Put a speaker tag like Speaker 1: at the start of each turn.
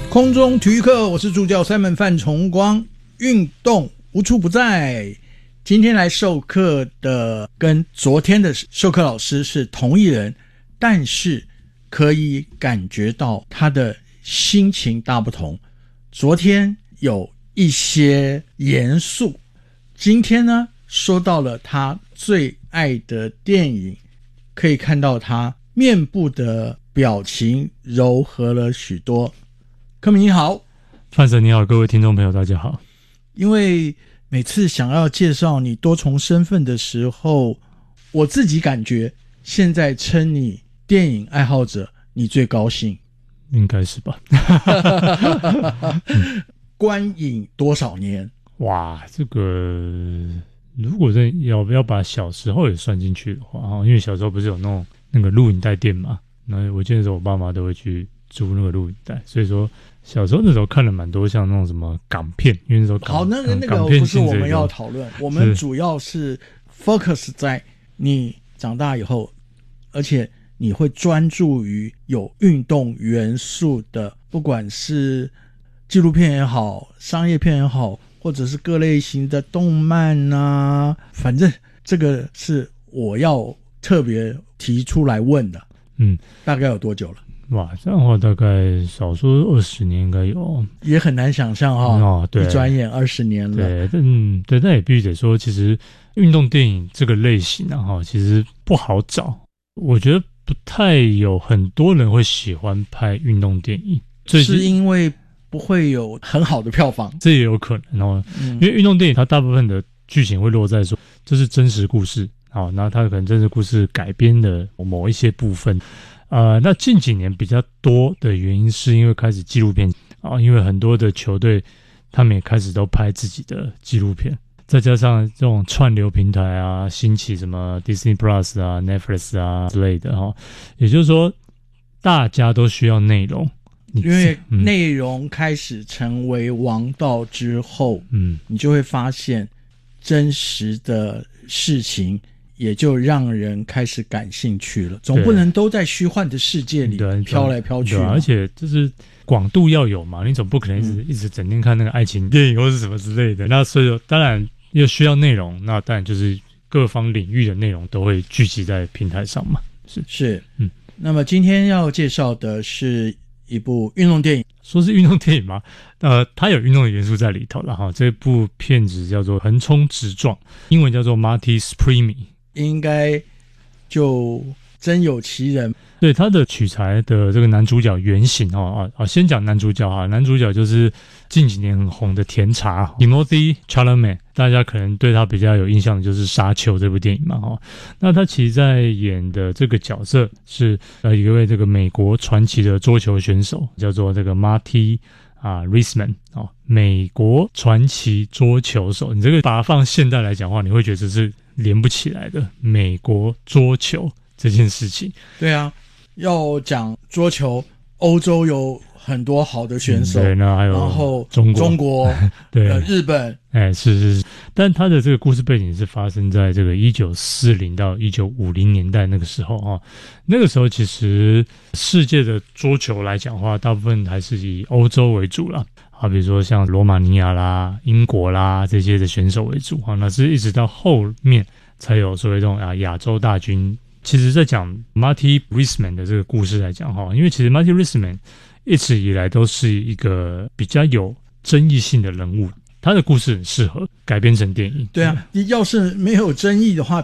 Speaker 1: 空中体育课，我是助教Simon范崇光。运动无处不在，今天来授课的跟昨天的授课老师是同一人，但是可以感觉到他的心情大不同。昨天有一些严肃，今天呢说到了他最爱的电影，可以看到他面部的表情柔和了许多。柯明你好。
Speaker 2: 范神你好，各位听众朋友大家好。
Speaker 1: 因为每次想要介绍你多重身份的时候，我自己感觉现在称你电影爱好者你最高兴，
Speaker 2: 应该是吧。
Speaker 1: 观影多少年？
Speaker 2: 哇，这个如果要把小时候也算进去的话，因为小时候不是有那个录影带店嘛，那我记得我爸妈都会去租那个录影带，所以说小时候那时候看了蛮多像那种什么港片，因为那时候
Speaker 1: 好，那个不是我们要讨论，我们主要是 focus 在你长大以后，而且你会专注于有运动元素的，不管是纪录片也好，商业片也好，或者是各类型的动漫啊，反正这个是我要特别提出来问的。大概有多久了？
Speaker 2: 哇，这样的话大概少说20年应该有，也
Speaker 1: 很难想象哈。对，一转眼20年了。
Speaker 2: 对，但也必须得说，其实运动电影这个类型啊，其实不好找。我觉得不太有很多人会喜欢拍运动电影，
Speaker 1: 是因为不会有很好的票房，
Speaker 2: 这也有可能哦。因为运动电影它大部分的剧情会落在说这是真实故事，好，那它可能真实故事改编的某一些部分。那近几年比较多的原因是因为开始纪录片啊，因为很多的球队他们也开始都拍自己的纪录片，再加上这种串流平台啊兴起，什么 Disney Plus 啊 Netflix 啊之类的哈，也就是说大家都需要内容，
Speaker 1: 因为内容开始成为王道之后，你就会发现真实的事情也就让人开始感兴趣了，总不能都在虚幻的世界里飘来飘去，
Speaker 2: 而且就是广度要有嘛，你总不可能一直整天看那个爱情电影或是什么之类的。那所以当然又需要内容，那当然就是各方领域的内容都会聚集在平台上嘛。
Speaker 1: 是。那么今天要介绍的是一部运动电影。
Speaker 2: 说是运动电影吗？它有运动的元素在里头了哈。这部片子叫做《横冲直撞》，英文叫做 Marty Spremy。
Speaker 1: 应该就真有其人。
Speaker 2: 对，他的取材的这个男主角原型先讲男主角哈，男主角就是近几年很红的甜茶 Timothée Chalamet， 大家可能对他比较有印象的就是《沙丘》这部电影嘛哈。那他其实在演的这个角色是一位这个美国传奇的桌球选手，叫做这个 Marty Risman 美国传奇桌球手。你这个把它放现代来讲的话，你会觉得这是连不起来的美国桌球这件事情。
Speaker 1: 对啊，要讲桌球，欧洲有很多好的选手，
Speaker 2: 对，那还有
Speaker 1: 然后
Speaker 2: 中国
Speaker 1: 对，日本，
Speaker 2: 是，但他的这个故事背景是发生在这个1940到1950年代那个时候那个时候其实世界的桌球来讲的话，大部分还是以欧洲为主啦。好，比如说像罗马尼亚啦、英国啦这些的选手为主那是一直到后面才有所谓这种亚洲大军。其实在讲 Marty Risman 的这个故事来讲因为其实 Marty Risman 一直以来都是一个比较有争议性的人物，他的故事很适合改编成电影。
Speaker 1: 对啊，要是没有争议的话，